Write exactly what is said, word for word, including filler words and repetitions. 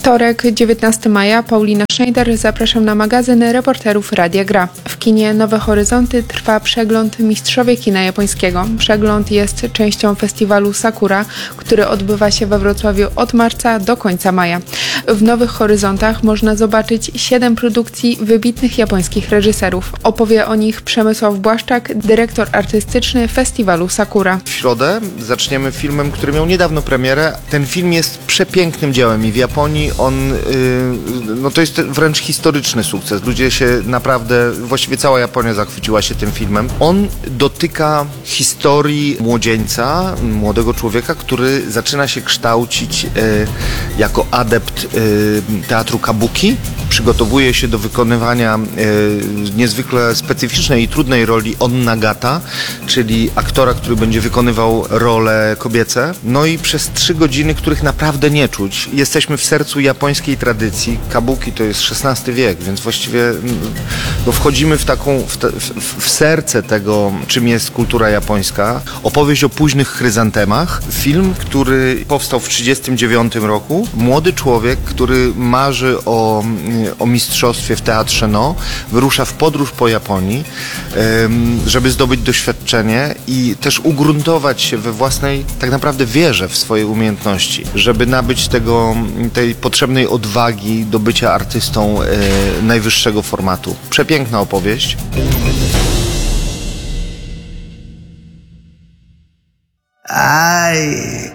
Wtorek, dziewiętnastego maja, Paulina Schneider, zapraszam na magazyn reporterów Radia Gra. W kinie Nowe Horyzonty trwa przegląd Mistrzowie Kina Japońskiego. Przegląd jest częścią festiwalu Sakura, który odbywa się we Wrocławiu od marca do końca maja. W Nowych Horyzontach można zobaczyć siedem produkcji wybitnych japońskich reżyserów. Opowie o nich Przemysław Błaszczak, dyrektor artystyczny festiwalu Sakura. W środę zaczniemy filmem, który miał niedawno premierę. Ten film jest przepięknym dziełem i w Japonii on, yy, no to jest wręcz historyczny sukces. Ludzie się naprawdę, właściwie cała Japonia zachwyciła się tym filmem. On dotyka historii młodzieńca, młodego człowieka, który zaczyna się kształcić yy, jako adept yy, teatru kabuki. Przygotowuje się do wykonywania yy, niezwykle specyficznej i trudnej roli onnagata, czyli aktora, który będzie wykonywał role kobiece. No i przez trzy godziny, których naprawdę nie czuć, jesteśmy w sercu japońskiej tradycji. Kabuki to jest szesnasty wiek, więc właściwie no, wchodzimy w taką, w, te, w, w serce tego, czym jest kultura japońska. Opowieść o późnych chryzantemach. Film, który powstał w trzydziestym dziewiątym roku. Młody człowiek, który marzy o, o mistrzostwie w teatrze No, wyrusza w podróż po Japonii, żeby zdobyć doświadczenie i też ugruntować się we własnej, tak naprawdę wierze w swoje umiejętności, żeby nabyć tego, tej potrzebnej odwagi do bycia artystą e, najwyższego formatu. Przepiękna opowieść. Aj.